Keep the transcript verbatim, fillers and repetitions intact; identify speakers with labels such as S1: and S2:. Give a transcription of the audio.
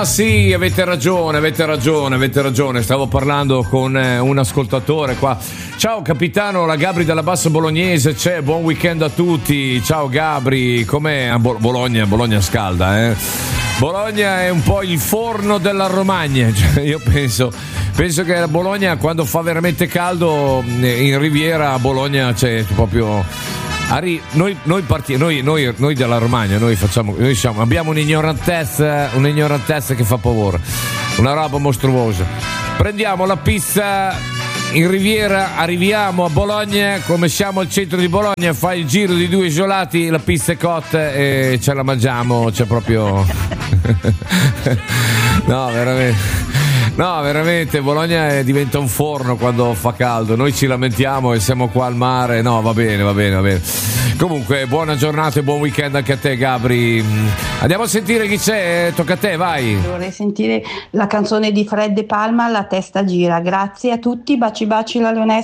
S1: Ah sì, avete ragione, avete ragione, avete ragione. Stavo parlando con eh, un ascoltatore qua. Ciao capitano, la Gabri della Bassa Bolognese c'è, buon weekend a tutti. Ciao Gabri, com'è a Bo- Bologna? Bologna scalda, eh? Bologna è un po' il forno della Romagna, cioè, io penso, penso che a Bologna quando fa veramente caldo in Riviera a Bologna c'è proprio... Ari, noi, noi, parti, noi, noi, noi della Romagna noi facciamo, noi siamo, abbiamo un'ignorantezza, un'ignorantezza che fa paura, una roba mostruosa. Prendiamo la pizza in Riviera, arriviamo a Bologna, come siamo al centro di Bologna, fai il giro di due isolati, la pizza è cotta e ce la mangiamo, c'è proprio no veramente. No, veramente, Bologna diventa un forno quando fa caldo. Noi ci lamentiamo e siamo qua al mare. No, va bene, va bene, va bene. Comunque, buona giornata e buon weekend anche a te, Gabri. Andiamo a sentire chi c'è. Tocca a te, vai.
S2: Vorrei sentire la canzone di Fred De Palma, La testa gira. Grazie a tutti, baci baci la Leonessa.